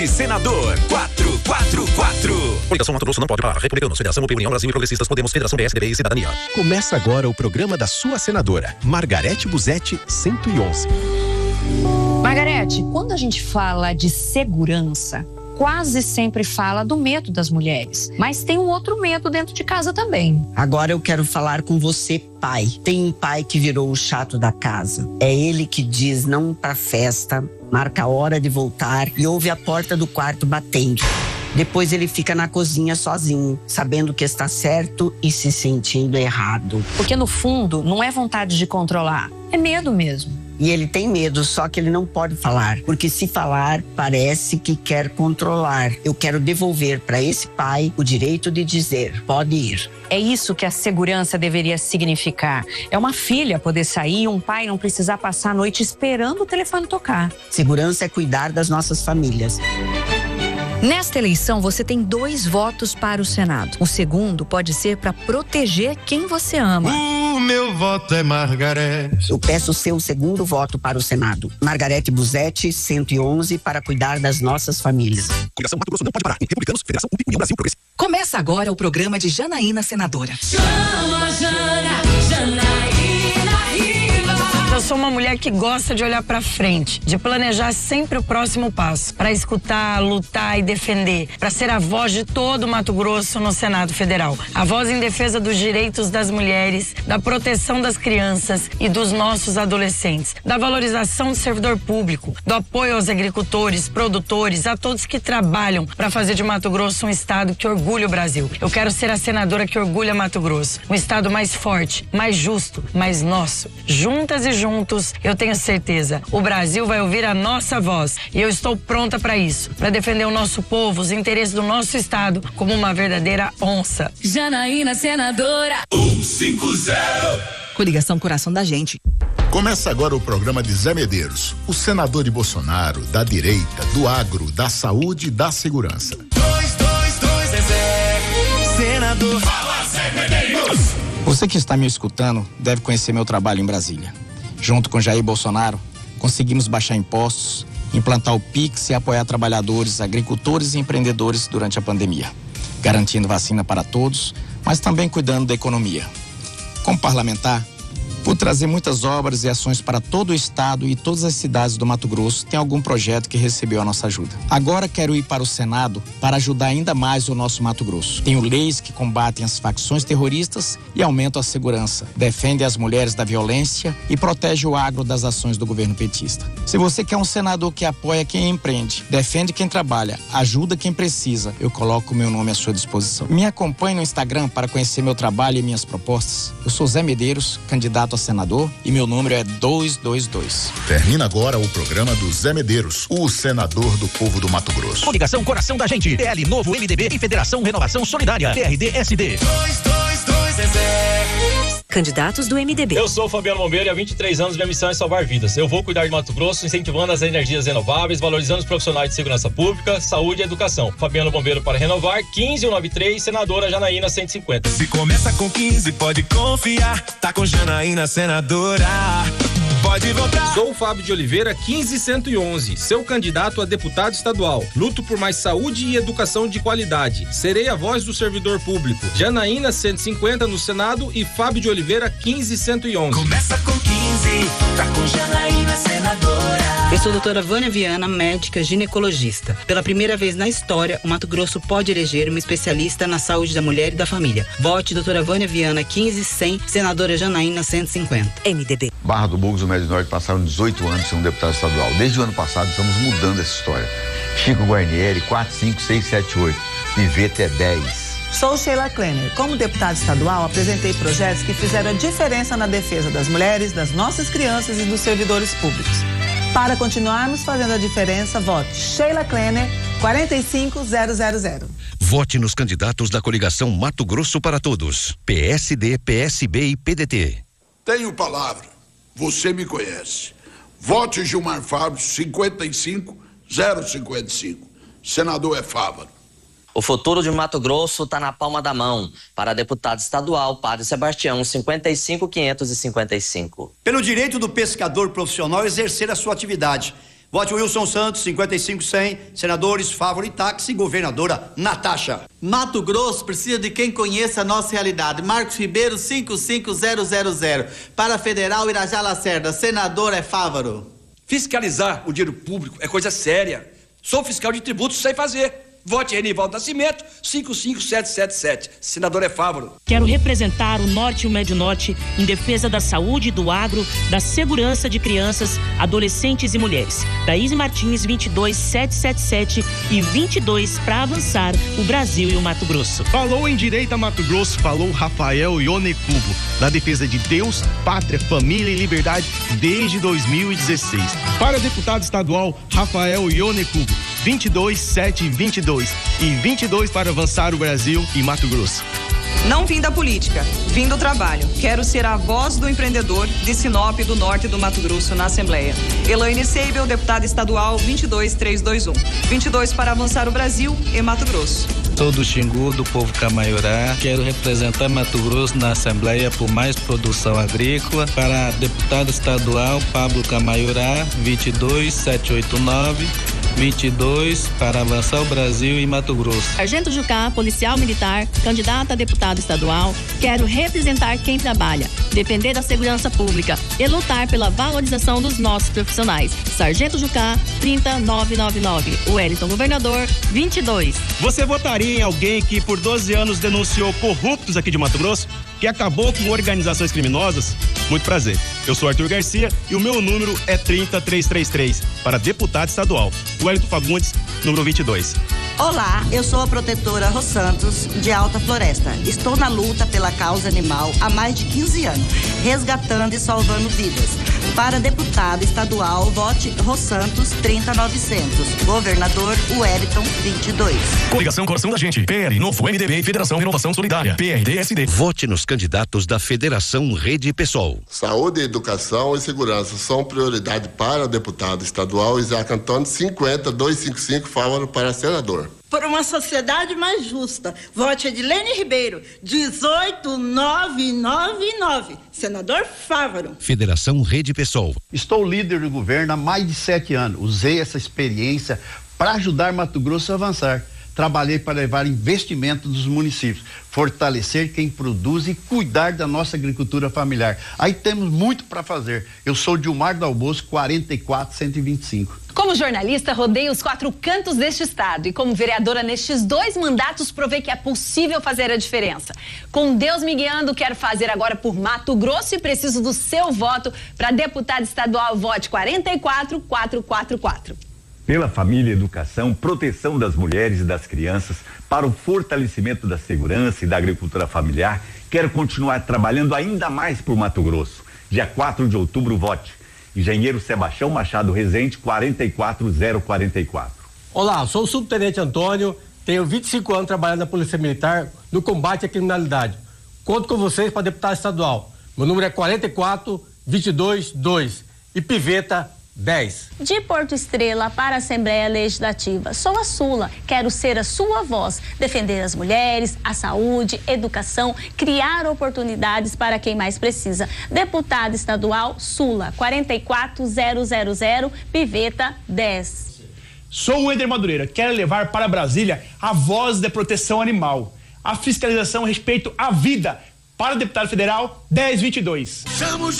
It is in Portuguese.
Rede Senador 444. Coligação Mato Grosso não pode parar. Republicanos, Federação União Brasil e Progressistas Podemos, Federação PSDB e Cidadania. Começa agora o programa da sua senadora, Margarete Busetti, 111. Margarete, quando a gente fala de segurança, quase sempre fala do medo das mulheres. Mas tem um outro medo dentro de casa também. Agora eu quero falar com você, pai. Tem um pai que virou o chato da casa. É ele que diz não pra festa, marca a hora de voltar e ouve a porta do quarto batendo. Depois ele fica na cozinha sozinho, sabendo que está certo e se sentindo errado. Porque no fundo, não é vontade de controlar, é medo mesmo. E ele tem medo, só que ele não pode falar. Porque se falar, parece que quer controlar. Eu quero devolver para esse pai o direito de dizer, pode ir. É isso que a segurança deveria significar. É uma filha poder sair e um pai não precisar passar a noite esperando o telefone tocar. Segurança é cuidar das nossas famílias. Nesta eleição, você tem 2 votos para o Senado. O segundo pode ser para proteger quem você ama. O meu voto é Margarete. Eu peço o seu segundo voto para o Senado. Margarete Busetti, 111, para cuidar das nossas famílias. Coligação Mato Grosso não pode parar. Republicanos, Federação União Brasil, Progressistas. Começa agora o programa de Janaína Senadora. Chama, Janaína Riva. Eu sou uma mulher que gosta de olhar pra frente, de planejar sempre o próximo passo, para escutar, lutar e defender, para ser a voz de todo o Mato Grosso no Senado Federal. A voz em defesa dos direitos das mulheres, da proteção das crianças e dos nossos adolescentes, da valorização do servidor público, do apoio aos agricultores, produtores, a todos que trabalham para fazer de Mato Grosso um estado que orgulha o Brasil. Eu quero ser a senadora que orgulha Mato Grosso, um estado mais forte, mais justo, mais nosso. Juntas e juntos, eu tenho certeza, o Brasil vai ouvir a nossa voz e eu estou pronta para isso, para defender o nosso povo, os interesses do nosso estado como uma verdadeira onça. Janaína Senadora 150. Coligação Coração da Gente. Começa agora o programa de Zé Medeiros, o senador de Bolsonaro, da direita, do agro, da saúde e da segurança. 222 é Zé, senador. Fala, Zé Medeiros. Você que está me escutando deve conhecer meu trabalho em Brasília. Junto com Jair Bolsonaro, conseguimos baixar impostos, implantar o PIX e apoiar trabalhadores, agricultores e empreendedores durante a pandemia, garantindo vacina para todos, mas também cuidando da economia. Como parlamentar, por trazer muitas obras e ações para todo o estado e todas as cidades do Mato Grosso, tem algum projeto que recebeu a nossa ajuda. Agora quero ir para o Senado para ajudar ainda mais o nosso Mato Grosso. Tenho leis que combatem as facções terroristas e aumentam a segurança, defendem as mulheres da violência e protege o agro das ações do governo petista. Se você quer um senador que apoia quem empreende, defende quem trabalha, ajuda quem precisa, eu coloco o meu nome à sua disposição. Me acompanhe no Instagram para conhecer meu trabalho e minhas propostas. Eu sou Zé Medeiros, candidato a senador, e meu número é 222. Termina agora o programa do Zé Medeiros, o senador do povo do Mato Grosso. Coligação Coração da Gente, PL Novo, MDB e Federação Renovação Solidária, PRD-SD. 222 é Zé. Candidatos do MDB. Eu sou o Fabiano Bombeiro e há 23 anos minha missão é salvar vidas. Eu vou cuidar de Mato Grosso, incentivando as energias renováveis, valorizando os profissionais de segurança pública, saúde e educação. Fabiano Bombeiro para renovar, 15193, senadora Janaína 150. Se começa com 15, pode confiar, tá com Janaína Senadora. Pode votar. Sou o Fábio de Oliveira, 15111, seu candidato a deputado estadual. Luto por mais saúde e educação de qualidade. Serei a voz do servidor público. Janaína 150 no Senado e Fábio de Oliveira, 15111. Começa com 15, tá com Janaína Senadora. Eu sou a doutora Vânia Viana, médica ginecologista. Pela primeira vez na história, o Mato Grosso pode eleger uma especialista na saúde da mulher e da família. Vote doutora Vânia Viana, 15100, senadora Janaína 150. MDB. Barra do Bugos, o Médio Norte, passaram 18 anos sendo deputado estadual. Desde o ano passado estamos mudando essa história. Chico Guarnieri, 45678. Ivete é 10. Sou Sheila Klenner. Como deputada estadual, apresentei projetos que fizeram a diferença na defesa das mulheres, das nossas crianças e dos servidores públicos. Para continuarmos fazendo a diferença, vote Sheila Klenner, 45000. Vote nos candidatos da coligação Mato Grosso para Todos. PSD, PSB e PDT. Tenho palavra. Você me conhece. Vote Gilmar Fábio, 55055. Senador é Fávaro. O futuro de Mato Grosso está na palma da mão. Para deputado estadual, Padre Sebastião, 55555. Pelo direito do pescador profissional exercer a sua atividade, Vote Wilson Santos, 55-100. Senadores Fávaro e Táxi. Governadora Natasha. Mato Grosso precisa de quem conheça a nossa realidade. Marcos Ribeiro, 55000. Para Federal, Irajá Lacerda. Senador é Fávaro. Fiscalizar o dinheiro público é coisa séria. Sou fiscal de tributos, sei fazer. Vote Renivaldo Nascimento, 55777. Senador é Fávaro. Quero representar o Norte e o Médio Norte em defesa da saúde, do agro, da segurança de crianças, adolescentes e mulheres. Thaís Martins, 22777 e 22 para avançar o Brasil e o Mato Grosso. Falou em Direita Mato Grosso, falou Rafael Ione Cubo, na defesa de Deus, pátria, família e liberdade desde 2016. Para deputado estadual, Rafael Ione Cubo, 22.722 e 22 para avançar o Brasil e Mato Grosso. Não vim da política, vim do trabalho. Quero ser a voz do empreendedor de Sinop, do Norte do Mato Grosso na Assembleia. Elaine Seibel, deputada estadual, 22321. 22 para avançar o Brasil e Mato Grosso. Sou do Xingu, do povo Camaiorá. Quero representar Mato Grosso na Assembleia por mais produção agrícola. Para deputado estadual, Pablo Camaiorá, 22789. 22 para avançar o Brasil e Mato Grosso. Sargento Jucá, policial militar, candidata a deputado estadual. Quero representar quem trabalha, defender a segurança pública e lutar pela valorização dos nossos profissionais. Sargento Jucá, 30999. Wellington Governador, 22. Você votaria em alguém que por 12 anos denunciou corruptos aqui de Mato Grosso? Que acabou com organizações criminosas? Muito prazer. Eu sou Arthur Garcia e o meu número é 30333 para deputado estadual. Wellington Fagundes, número 22. Olá, eu sou a protetora Ros Santos, de Alta Floresta. Estou na luta pela causa animal há mais de 15 anos, resgatando e salvando vidas. Para deputado estadual, vote Ros Santos, 30900. Governador, Wellington, 22. Coligação Coração da Gente, PL, Novo, MDB e Federação Renovação Solidária, PRD-SD. Vote nos candidatos da Federação Rede Pessoal. Saúde, educação e segurança são prioridade para deputado estadual. Isaac Antônio, 50255, Fávaro para senador. Por uma sociedade mais justa, vote Edilene Ribeiro, 18999. Senador Fávaro. Federação Rede Pessoal. Estou líder do governo há mais de 7 anos. Usei essa experiência para ajudar Mato Grosso a avançar. Trabalhei para levar investimento dos municípios, fortalecer quem produz e cuidar da nossa agricultura familiar. Aí temos muito para fazer. Eu sou Dilmar Dalboço, 44125. Como jornalista, rodei os 4 cantos deste estado e como vereadora nestes 2 mandatos provei que é possível fazer a diferença. Com Deus me guiando, quero fazer agora por Mato Grosso e preciso do seu voto para deputado estadual. Vote 44444. Pela família, educação, proteção das mulheres e das crianças, para o fortalecimento da segurança e da agricultura familiar, quero continuar trabalhando ainda mais por Mato Grosso. Dia 4 de outubro, vote. Engenheiro Sebastião Machado Rezende, 44044. Olá, sou o subtenente Antônio, tenho 25 anos trabalhando na Polícia Militar no combate à criminalidade. Conto com vocês para deputado estadual. Meu número é 44222 e Piveta 10. De Porto Estrela para a Assembleia Legislativa. Sou a Sula, quero ser a sua voz, defender as mulheres, a saúde, educação, criar oportunidades para quem mais precisa. Deputado estadual, Sula, 44000, Piveta 10. Sou o Eder Madureira, quero levar para Brasília a voz da proteção animal, a fiscalização a respeito à vida. Para o deputado federal, 1022. Chama o